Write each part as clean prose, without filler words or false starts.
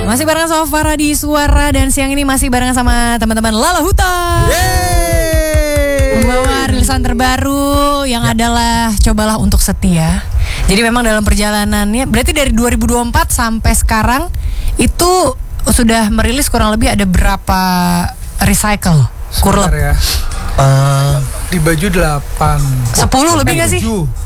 Masih bareng sama Farah di Suara dan siang ini masih bareng sama teman-teman Lala Huta. Membawa rilisan terbaru yang adalah Cobalah Untuk Setia. Jadi memang dalam perjalanannya berarti dari 2024 sampai sekarang itu sudah merilis kurang lebih ada berapa recycle? Kurlep ya. Di baju 8 10 lebih gak sih?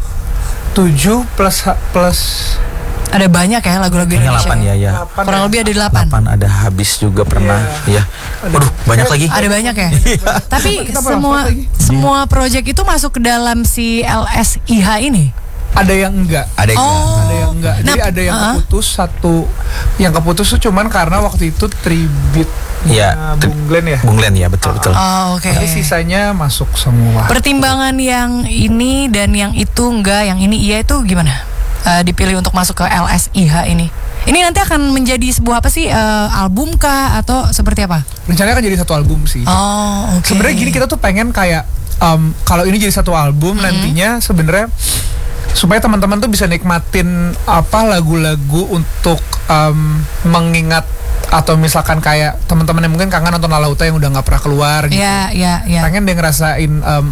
7 plus ada banyak ya lagu-lagu Indonesia. 8 ya. Kurang lebih ada 8. 8 ada habis juga pernah. Iya. Waduh, banyak lagi. Ada banyak ya. Tapi semua project itu masuk ke dalam si LSIH ini. Ada yang enggak. Ada yang Ada yang enggak. Jadi ada yang keputus satu. Yang keputus tuh cuman karena waktu itu tribute Bung Glenn ya. Bung Glenn ya, betul. Oh, oke. Tapi sisanya masuk semua. Pertimbangan yang ini dan yang itu enggak, yang ini iya itu gimana? Dipilih untuk masuk ke LSIH ini. Ini nanti akan menjadi sebuah apa sih, album kah atau seperti apa? Rencananya akan jadi satu album sih. Oh, oke. Sebenarnya gini, kita tuh pengen kayak kalau ini jadi satu album nantinya sebenarnya supaya teman-teman tuh bisa nikmatin lagu-lagu untuk mengingat atau misalkan kayak teman-teman yang mungkin kangen nonton Lala Huta yang udah nggak pernah keluar gitu. Iya. Pengen deh ngerasain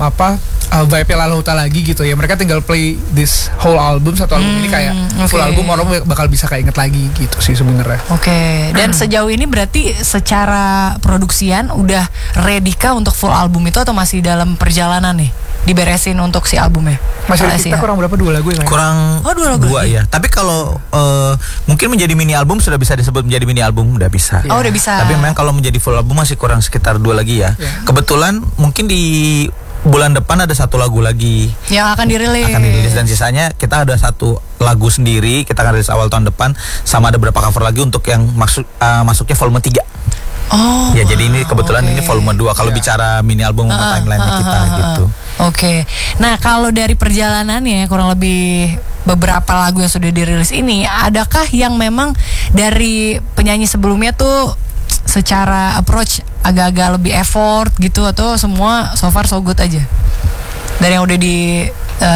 vibe Lala Huta lagi gitu ya. Mereka tinggal play this whole album, satu album ini kayak full album, orang bakal bisa keinget lagi gitu sih sebenarnya. Oke. Dan sejauh ini berarti secara produksian udah ready kah untuk full album itu atau masih dalam perjalanan nih? Diberesin untuk si albumnya. Masih kita kurang berapa, 2 lagu ya? Kurang 2 lagu ya. Tapi kalau mungkin menjadi mini album sudah bisa disebut menjadi mini album, udah bisa. Oh, udah bisa. Tapi memang kalau menjadi full album masih kurang sekitar 2 lagi ya. Kebetulan mungkin di bulan depan ada 1 lagu lagi yang akan dirilis. Dan sisanya kita ada 1 lagu sendiri, kita akan rilis awal tahun depan, sama ada beberapa cover lagi untuk yang masuknya volume 3. Oh. Ya, jadi ini kebetulan ini volume 2 kalau bicara mini album timeline-nya kita gitu. Oke. Nah, kalau dari perjalanannya kurang lebih beberapa lagu yang sudah dirilis ini, adakah yang memang dari penyanyi sebelumnya tuh secara approach agak-agak lebih effort gitu, atau semua so far so good aja? Dari yang udah di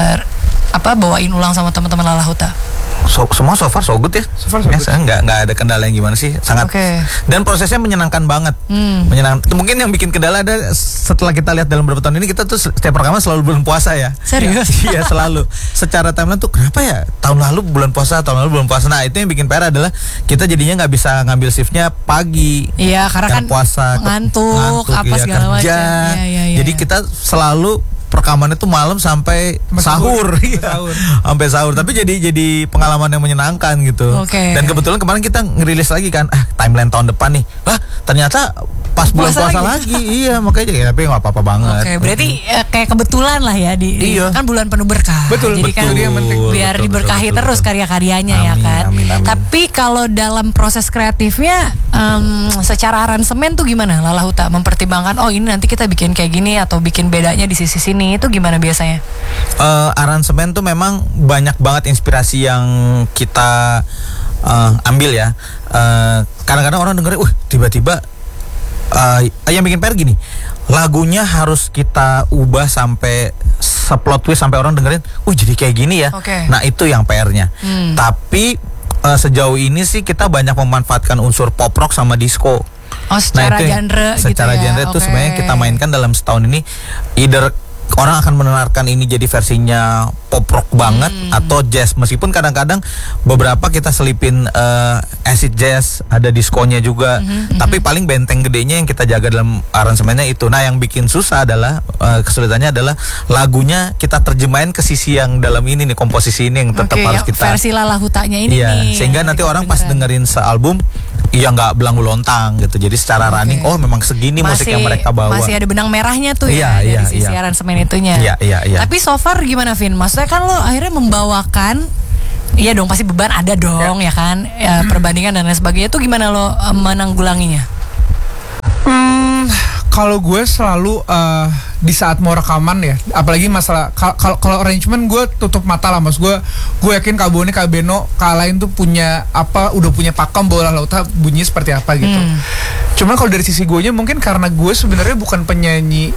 bawain ulang sama teman-teman Lala Huta. Semua so far so good ya. So far so good. Nggak ada kendala yang gimana sih, sangat. Dan prosesnya menyenangkan banget. Menyenangkan. Mungkin yang bikin kendala ada setelah kita lihat dalam beberapa tahun ini, kita tuh setiap rekaman selalu bulan puasa ya. Serius? Iya, selalu. Secara timeline tuh kenapa ya tahun lalu bulan puasa. Nah, itu yang bikin PR adalah kita jadinya nggak bisa ngambil shiftnya pagi. Iya, karena kan puasa ngantuk apa segala macam. Iya. Jadi kita selalu rekamannya tuh malam sampai sahur. Sampai sahur. Tapi jadi pengalaman yang menyenangkan gitu. Dan kebetulan kemarin kita ngerilis lagi kan, timeline tahun depan nih. Ternyata pas bulan puasa lagi. Iya, makanya tapi nggak apa-apa banget. Berarti kayak kebetulan lah ya kan bulan penuh berkah. Jadi kan biar diberkahi terus karya-karyanya ya kan. Amin. Tapi kalau dalam proses kreatifnya secara aransemen tuh gimana Lala Huta mempertimbangkan ini nanti kita bikin kayak gini atau bikin bedanya di sisi sini, itu gimana biasanya? Aransemen tuh memang banyak banget inspirasi yang kita ambil ya. Kadang-kadang orang dengerin, tiba-tiba yang bikin PR gini, lagunya harus kita ubah sampai seplot twist sampai orang dengerin, jadi kayak gini ya. Nah, itu yang PR-nya. Tapi sejauh ini sih kita banyak memanfaatkan unsur pop rock sama disco. Secara genre gitu ya. Secara genre itu sebenarnya kita mainkan dalam setahun ini, either orang akan mendengarkan ini jadi versinya pop rock banget atau jazz, meskipun kadang-kadang beberapa kita selipin acid jazz, ada diskonya juga. Tapi paling benteng gedenya yang kita jaga dalam aransemennya itu. Nah, yang bikin susah adalah kesulitannya adalah lagunya kita terjemahin ke sisi yang dalam ini nih, komposisi ini yang tetap harus kita versi Lala Hutanya ini nih. Sehingga nanti orang pas dengerin sealbum nggak belanggu lontang gitu. Jadi secara running memang segini musik yang mereka bawa. Masih ada benang merahnya tuh dari sisi aransemen itunya. Iya. Tapi so far gimana, Vin? Maksudnya kan lo akhirnya membawakan, iya dong pasti beban ada dong ya kan, perbandingan dan lain sebagainya. Itu gimana lo menanggulanginya? Kalau gue selalu di saat mau rekaman ya, apalagi masalah kalau arrangement gue tutup mata lah, mas. Gue yakin Kak Boni, Kak Beno, Kak lain tuh punya udah punya pakem bahwa Lala Huta bunyi seperti apa gitu. Cuman kalau dari sisi gue nya mungkin karena gue sebenarnya bukan penyanyi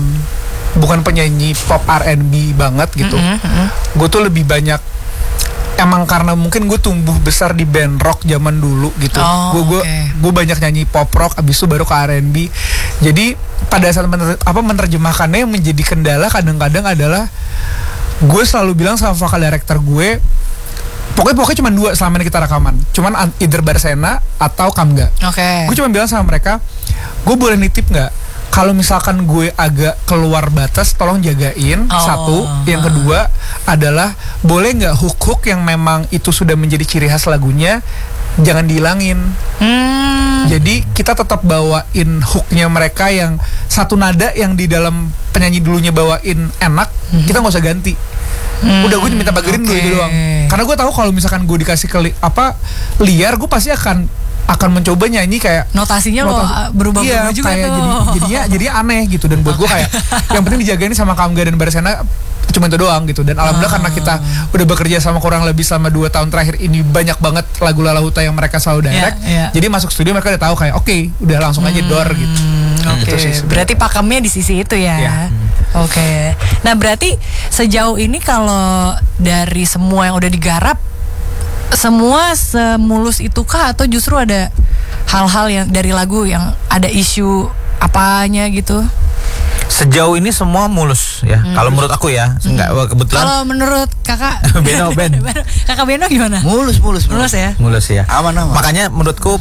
pop R&B banget gitu. Gue tuh lebih banyak emang karena mungkin gue tumbuh besar di band rock zaman dulu gitu. Gue banyak nyanyi pop rock, abis itu baru ke R&B. Jadi pada saat menerjemahkannya yang menjadi kendala kadang-kadang adalah gue selalu bilang sama vokal director gue, pokoknya cuma 2 selama ini kita rekaman, cuman either Barsena atau Kamga. Gue cuma bilang sama mereka, gue boleh nitip nggak? Kalau misalkan gue agak keluar batas, tolong jagain. Satu, yang kedua adalah boleh nggak hook yang memang itu sudah menjadi ciri khas lagunya, jangan dihilangin. Jadi kita tetap bawain hooknya mereka yang satu nada yang di dalam penyanyi dulunya bawain enak, kita nggak usah ganti. Udah gue minta bagerin gue itu doang. Karena gue tahu kalau misalkan gue dikasih liar, gue pasti akan mencoba nyanyi kayak notasinya berubah-ubah juga kayak tuh. jadinya aneh gitu. Dan buat gue kayak yang penting dijagain sama Kamga dan Barsena, cuma itu doang gitu. Dan alhamdulillah karena kita udah bekerja sama kurang lebih selama 2 tahun terakhir ini, banyak banget lagu Lala Huta yang mereka selalu direct. Jadi masuk studio mereka udah tahu kayak oke, udah langsung aja door gitu. Gitu sih, berarti pakemnya di sisi itu ya. Oke. Nah berarti sejauh ini kalau dari semua yang udah digarap, semua semulus itukah atau justru ada hal-hal yang dari lagu yang ada isu apanya gitu? Sejauh ini semua mulus ya. Kalau menurut aku ya, enggak kebetulan. Kalau menurut Kakak Beno Kakak Beno gimana? Mulus ya. Mulus ya. Aman. Makanya menurutku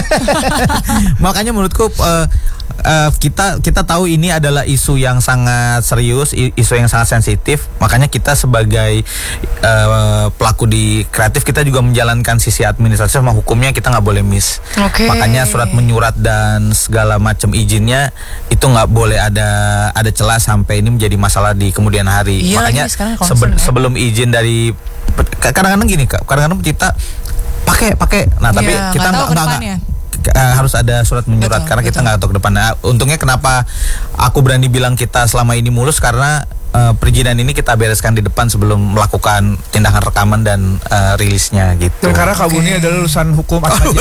kita tahu ini adalah isu yang sangat serius, isu yang sangat sensitif. Makanya kita sebagai pelaku di kreatif, kita juga menjalankan sisi administratif sama hukumnya, kita nggak boleh miss. Makanya surat menyurat dan segala macam izinnya itu nggak boleh ada celah sampai ini menjadi masalah di kemudian hari. Makanya sebelum izin dari kadang-kadang gini Kak, kadang-kadang kita pakai. Nah tapi kita nggak harus ada surat menyurat. Betul, karena kita nggak tahu ke depannya. Untungnya kenapa aku berani bilang kita selama ini mulus, karena perizinan ini kita bereskan di depan sebelum melakukan tindakan rekaman dan rilisnya gitu. Dan karena Kak Boni adalah lulusan hukum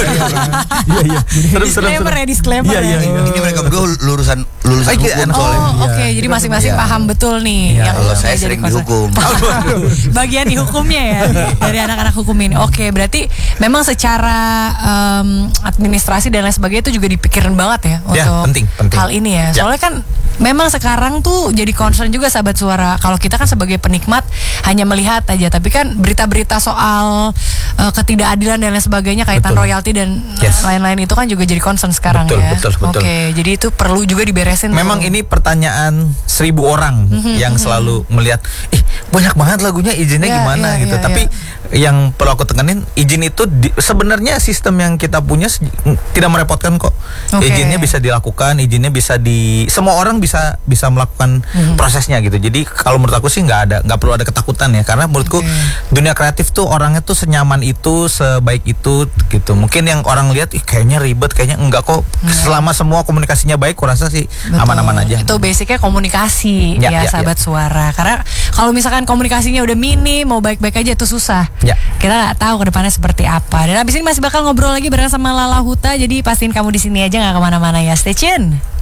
Iya. Disclaimer ya. Ini mereka berdua lulusan hukum soalnya. Jadi masing-masing paham betul nih yang kalau saya sering dihukum. Bagian di hukumnya ya dari anak-anak hukum ini. Berarti memang secara administrasi dan lain sebagainya itu juga dipikirin banget ya untuk penting. hal ini ya. Soalnya kan memang sekarang tuh jadi concern juga sahabat suara. Kalau kita kan sebagai penikmat hanya melihat aja, tapi kan berita-berita soal ketidakadilan dan lain sebagainya kaitan royalti dan lain-lain itu kan juga jadi concern sekarang. Betul. Jadi itu perlu juga diberesin. Memang ini pertanyaan 1000 orang yang selalu melihat, banyak banget lagunya, izinnya gimana gitu. Tapi yang perlu aku tekenin, izin itu sebenarnya sistem yang kita punya tidak merepotkan kok. Izinnya bisa dilakukan, izinnya bisa semua orang bisa melakukan prosesnya gitu. Jadi kalau menurut aku sih nggak perlu ada ketakutan ya, karena menurutku dunia kreatif tuh orangnya tuh senyaman itu, sebaik itu gitu. Mungkin yang orang lihat kayaknya ribet, kayaknya enggak kok. Selama semua komunikasinya baik, kurasa sih aman-aman aja. Itu basicnya komunikasi sahabat suara. Karena kalau misalkan komunikasinya udah minim, mau baik-baik aja itu susah. Kita nggak tahu ke depannya seperti apa. Dan abis ini masih bakal ngobrol lagi bareng sama Lala Huta. Jadi pastiin kamu di sini aja, nggak kemana-mana ya. Stay tune.